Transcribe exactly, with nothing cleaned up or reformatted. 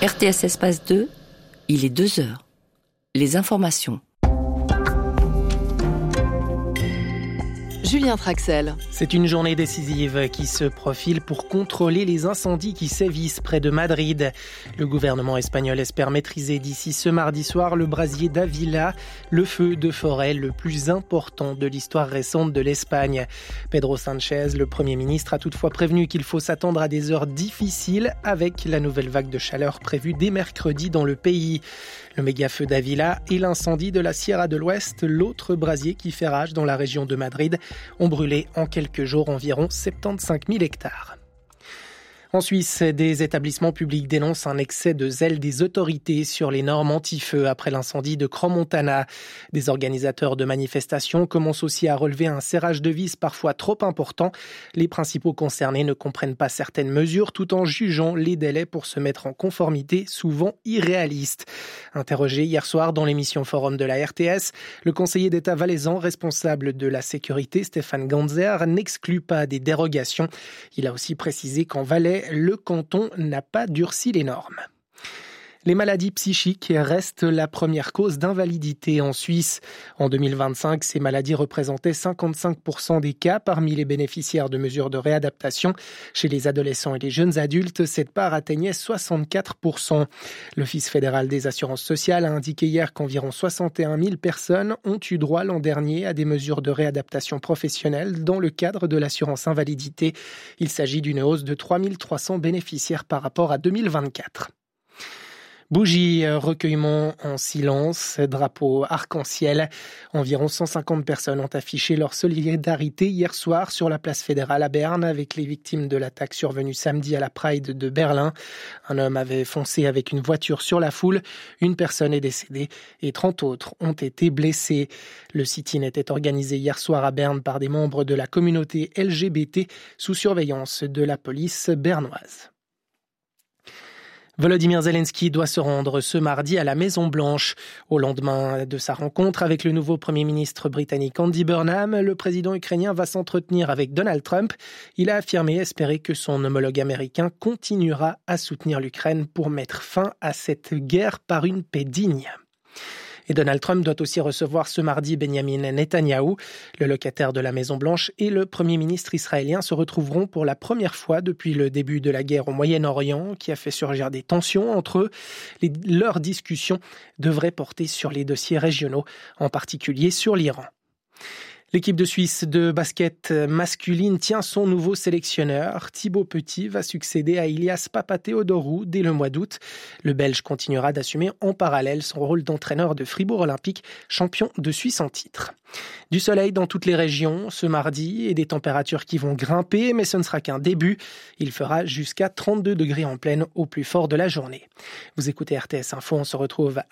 R T S Espace deux, il est deux heures. Les informations. Julien Traxel. C'est une journée décisive qui se profile pour contrôler les incendies qui sévissent près de Madrid. Le gouvernement espagnol espère maîtriser d'ici ce mardi soir le brasier d'Ávila, le feu de forêt le plus important de l'histoire récente de l'Espagne. Pedro Sánchez, le Premier ministre, a toutefois prévenu qu'il faut s'attendre à des heures difficiles avec la nouvelle vague de chaleur prévue dès mercredi dans le pays. Le méga-feu d'Ávila et l'incendie de la Sierra de l'Ouest, l'autre brasier qui fait rage dans la région de Madrid, ont brûlé en quelques jours environ soixante-quinze mille hectares. En Suisse, des établissements publics dénoncent un excès de zèle des autorités sur les normes anti-feu après l'incendie de Crans-Montana. Des organisateurs de manifestations commencent aussi à relever un serrage de vis parfois trop important. Les principaux concernés ne comprennent pas certaines mesures tout en jugeant les délais pour se mettre en conformité souvent irréalistes. Interrogé hier soir dans l'émission Forum de la R T S, le conseiller d'État valaisan responsable de la sécurité, Stéphane Ganzer, n'exclut pas des dérogations. Il a aussi précisé qu'en Valais, le canton n'a pas durci les normes. Les maladies psychiques restent la première cause d'invalidité en Suisse. En deux mille vingt-cinq, ces maladies représentaient cinquante-cinq pour cent des cas parmi les bénéficiaires de mesures de réadaptation. Chez les adolescents et les jeunes adultes, cette part atteignait soixante-quatre pour cent. L'Office fédéral des assurances sociales a indiqué hier qu'environ soixante et un mille personnes ont eu droit l'an dernier à des mesures de réadaptation professionnelle dans le cadre de l'assurance invalidité. Il s'agit d'une hausse de trois mille trois cents bénéficiaires par rapport à deux mille vingt-quatre. Bougies, recueillement en silence, drapeau arc-en-ciel. Environ cent cinquante personnes ont affiché leur solidarité hier soir sur la place fédérale à Berne avec les victimes de l'attaque survenue samedi à la Pride de Berlin. Un homme avait foncé avec une voiture sur la foule. Une personne est décédée et trente autres ont été blessés. Le sit-in était organisé hier soir à Berne par des membres de la communauté L G B T sous surveillance de la police bernoise. Volodymyr Zelensky doit se rendre ce mardi à la Maison-Blanche. Au lendemain de sa rencontre avec le nouveau Premier ministre britannique Andy Burnham, le président ukrainien va s'entretenir avec Donald Trump. Il a affirmé espérer que son homologue américain continuera à soutenir l'Ukraine pour mettre fin à cette guerre par une paix digne. Et Donald Trump doit aussi recevoir ce mardi Benjamin Netanyahou. Le locataire de la Maison-Blanche et le Premier ministre israélien se retrouveront pour la première fois depuis le début de la guerre au Moyen-Orient, qui a fait surgir des tensions entre eux. Les, leurs discussions devraient porter sur les dossiers régionaux, en particulier sur l'Iran. L'équipe de Suisse de basket masculine tient son nouveau sélectionneur. Thibaut Petit va succéder à Ilias Papatheodorou dès le mois d'août. Le Belge continuera d'assumer en parallèle son rôle d'entraîneur de Fribourg Olympique, champion de Suisse en titre. Du soleil dans toutes les régions ce mardi et des températures qui vont grimper, mais ce ne sera qu'un début. Il fera jusqu'à trente-deux degrés en pleine au plus fort de la journée. Vous écoutez R T S Info, on se retrouve